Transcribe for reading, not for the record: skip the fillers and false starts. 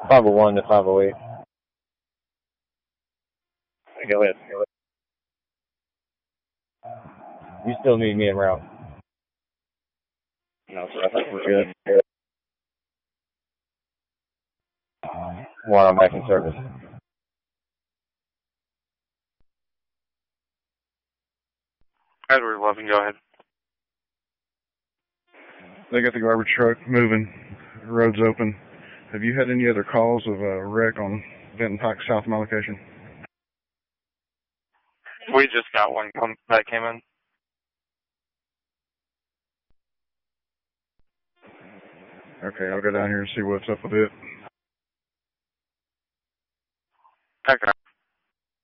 501 to 508. Go ahead. You still need me en route? No, sir. I think we're good. One, I'm back in service. Edward 11, go ahead. They got the garbage truck moving. The road's open. Have you had any other calls of a wreck on Benton Pike south of my location? We just got one that came in. Okay, I'll go down here and see what's up with it.